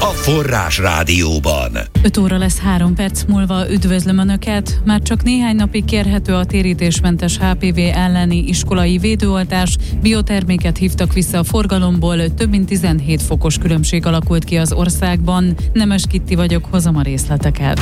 a Forrás Rádióban. 5 óra lesz 3 perc múlva, üdvözlöm Önöket! Már csak néhány napig kérhető a térítésmentes HPV elleni iskolai védőoltás, bioterméket hívtak vissza a forgalomból, több mint 17 fokos különbség alakult ki az országban. Nemes Kitti vagyok, hozom a részleteket.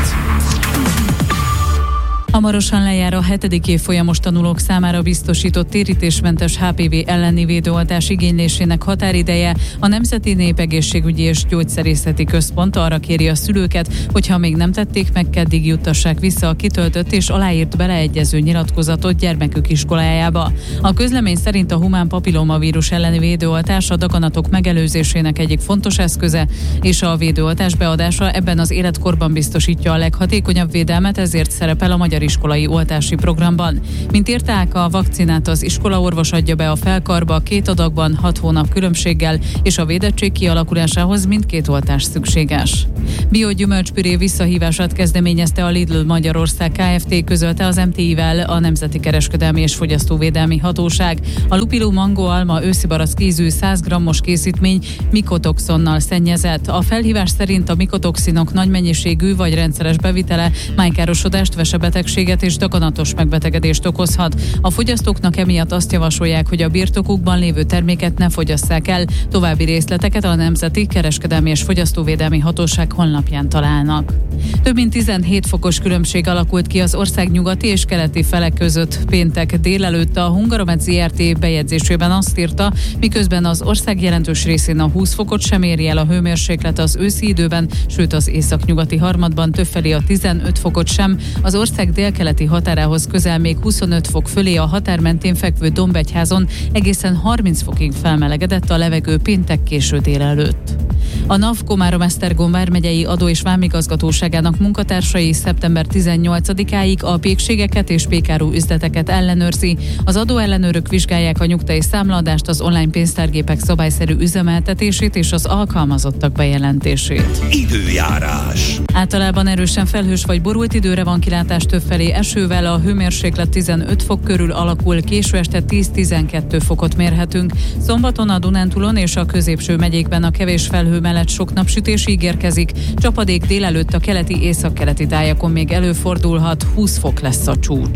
Hamarosan lejár a 7. évfolyamos tanulók számára biztosított térítésmentes HPV elleni védőoltás igénylésének határideje. A Nemzeti Népegészségügyi és Gyógyszerészeti Központ arra kéri a szülőket, hogyha még nem tették meg, keddig juttassák vissza a kitöltött és aláírt beleegyező nyilatkozatot gyermekük iskolájába. A közlemény szerint a humán papillomavírus elleni védőoltás a daganatok megelőzésének egyik fontos eszköze, és a védőoltás beadása ebben az életkorban biztosítja a leghatékonyabb védelmet, ezért szerepel a magyar iskolai oltási programban. Mint írták, a vakcinát az iskolaorvos adja be a felkarba 2 adagban 6 hónap különbséggel, és a védettség kialakulásához mindkét oltás szükséges. Biogyümölcspüré visszahívását kezdeményezte a Lidl Magyarország Kft. Közölte az MTI-vel a Nemzeti Kereskedelmi és Fogyasztóvédelmi Hatóság. A lupilu mango alma őszi barack ízű 100 g-os készítmény mikotoxonnal szennyezett. A felhívás szerint a mikotoxinok nagy mennyiségű vagy rendszeres bevitele májkárosodást, vesebetegséget és daganatos megbetegedést okozhat. A fogyasztóknak emiatt azt javasolják, hogy a birtokukban lévő terméket ne fogyasszák el. További részleteket a Nemzeti Kereskedelmi és Fogyasztóvédelmi Hatóság honlapján találnak. Több mint 17 fokos különbség alakult ki az ország nyugati és keleti felek között péntek délelőtt. A Hungaromet Zrt. Bejegyzésében azt írta, miközben az ország jelentős részén a 20 fokot sem éri el a hőmérséklet az őszi időben, sőt az északnyugati harmadban többfelé a 15 fokot sem. Az ország délkeleti határához közel még 25 fok fölé, a határ mentén fekvő Dombegyházon egészen 30 fokig felmelegedett a levegő péntek késő délelőtt. A NAV Komárom-Esztergom vármegyei adó- és vámigazgatóságának munkatársai szeptember 18-áig a pékségeket és pékáru üzleteket ellenőrzi. Az adóellenőrök vizsgálják a nyugdíj számladást, az online pénztárgépek szabályszerű üzemeltetését és az alkalmazottak bejelentését. Időjárás. Általában erősen felhős vagy borult időre van kilátás, többfelé esővel, a hőmérséklet 15 fok körül alakul, késő este 10-12 fokot mérhetünk. Szombaton a Dunántúlon és a középső megyékben a kevés felhő mellett sok napsütés ígérkezik. Csapadék délelőtt a keleti északkeleti tájakon még előfordulhat, 20 fok lesz a csúcs.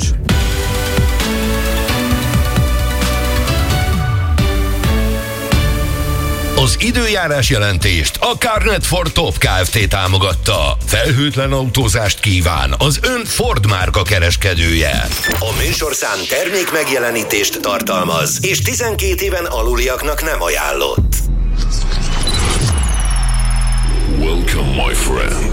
Az időjárás jelentést a Carnet Ford Top Kft. Támogatta. Felhőtlen autózást kíván az ön Ford márka kereskedője. A műsorszám termék megjelenítést tartalmaz, és 12 éven aluliaknak nem ajánlott. Welcome, my friend.